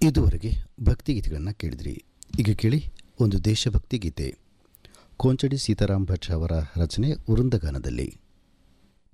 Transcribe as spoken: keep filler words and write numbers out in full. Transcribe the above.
ಇದುವರೆಗೆ ಭಕ್ತಿಗೀತೆಗಳನ್ನು ಕೇಳಿದ್ರಿ. ಈಗ ಕೇಳಿ ಒಂದು ದೇಶಭಕ್ತಿ ಗೀತೆ. ಕೊಂಚಡಿ ಸೀತಾರಾಮ್ ಭಟ್ ಅವರ ರಚನೆ ವೃಂದಗಾನದಲ್ಲಿ.